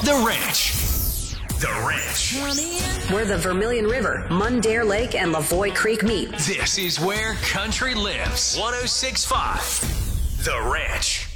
The Ranch. The Ranch. Where the Vermilion River, Mundare Lake, and Lavoie Creek meet. This is where country lives. 106.5. The Ranch.